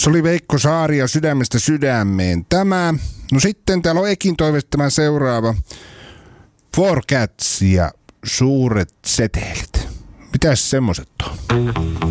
Se oli Veikko Saaria Sydämestä sydämeen. Tämä, no sitten täällä on Ekin toiveesta tämä seuraava. Four Cats ja Suuret setelit. Mitäs semmoset on?